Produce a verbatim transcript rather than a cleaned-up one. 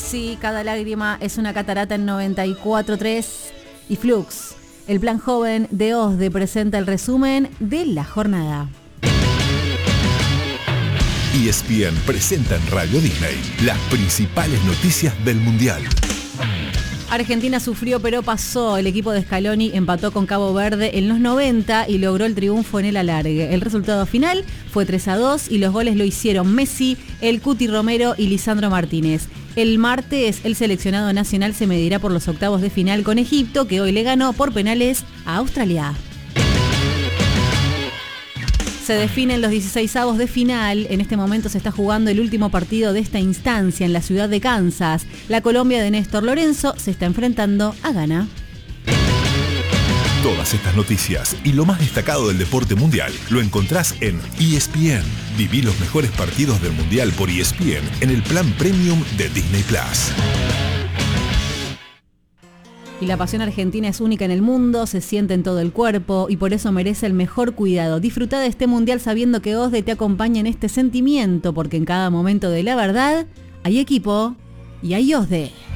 Sí, cada lágrima es una catarata en noventa y cuatro tres. Y Flux, el plan joven de OSDE, presenta el resumen de la jornada. E S P N presenta en Radio Disney las principales noticias del Mundial. Argentina sufrió pero pasó. El equipo de Scaloni empató con Cabo Verde en los noventa y logró el triunfo en el alargue. El resultado final fue tres a dos y los goles lo hicieron Messi, el Cuti Romero y Lisandro Martínez. El martes el seleccionado nacional se medirá por los octavos de final con Egipto, que hoy le ganó por penales a Australia. Se definen los dieciseisavos de final. En este momento se está jugando el último partido de esta instancia en la ciudad de Kansas. La Colombia de Néstor Lorenzo se está enfrentando a Ghana. Todas estas noticias y lo más destacado del deporte mundial lo encontrás en E S P N. Viví los mejores partidos del Mundial por E S P N en el plan premium de Disney Plus. Y la pasión argentina es única en el mundo, se siente en todo el cuerpo y por eso merece el mejor cuidado. Disfruta de este mundial sabiendo que OSDE te acompaña en este sentimiento, porque en cada momento de la verdad hay equipo y hay OSDE.